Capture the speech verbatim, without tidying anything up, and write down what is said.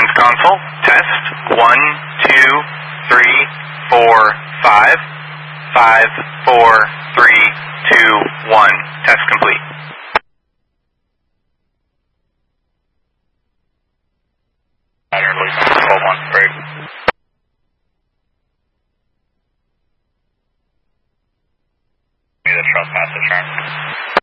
Systems console. Test. One, two, three, four, five. Five, four, three, two, one. Test complete. Pattern Louisiana twelve one, break. Give me the trust message, turn.